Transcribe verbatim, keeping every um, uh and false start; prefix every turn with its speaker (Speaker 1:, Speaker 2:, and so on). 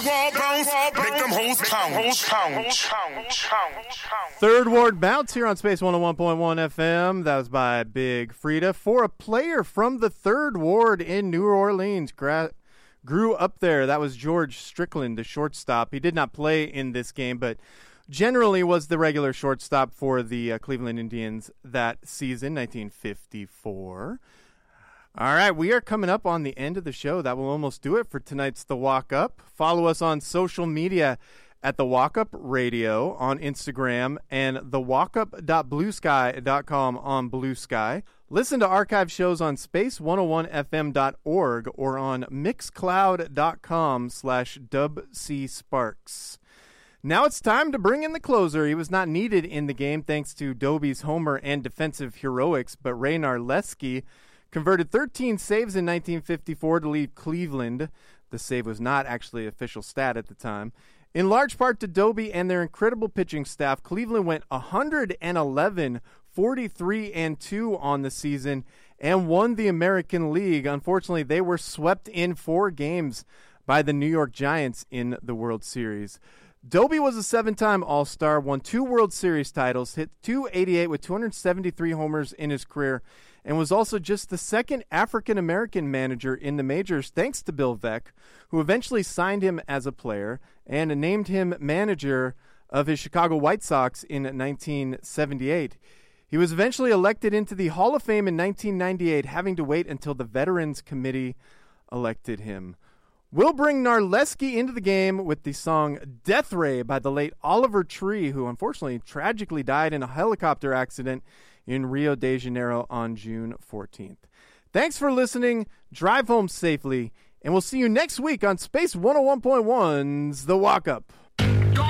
Speaker 1: wall bounce, make them hoes pound.
Speaker 2: Third Ward Bounce here on Space one oh one point one F M. That was by Big Frida. For a player from the Third Ward in New Orleans, gra- grew up there. That was George Strickland, the shortstop. He did not play in this game, but generally was the regular shortstop for the uh, Cleveland Indians that season, nineteen fifty-four. All right, we are coming up on the end of the show. That will almost do it for tonight's The Walk Up. Follow us on social media at The Walk Up Radio on Instagram and the walk up dot blue sky dot com on Blue Sky. Listen to archive shows on space one oh one f m dot org or on mixcloud dot com slash dubcsparks. Now it's time to bring in the closer. He was not needed in the game thanks to Doby's homer and defensive heroics, but Ray Narleski converted thirteen saves in nineteen fifty-four to lead Cleveland. The save was not actually official stat at the time. In large part to Doby and their incredible pitching staff, Cleveland went one hundred eleven, forty-three and two on the season and won the American League. Unfortunately, they were swept in four games by the New York Giants in the World Series. Doby was a seven-time All-Star, won two World Series titles, hit two eighty-eight with two hundred seventy-three homers in his career, and was also just the second African-American manager in the majors thanks to Bill Veeck, who eventually signed him as a player and named him manager of his Chicago White Sox in nineteen seventy-eight. He was eventually elected into the Hall of Fame in nineteen ninety-eight, having to wait until the Veterans Committee elected him. We'll bring Narleski into the game with the song Death Ray by the late Oliver Tree, who unfortunately tragically died in a helicopter accident in Rio de Janeiro on June fourteenth. Thanks for listening. Drive home safely, and we'll see you next week on Space one oh one point one's The Walk Up.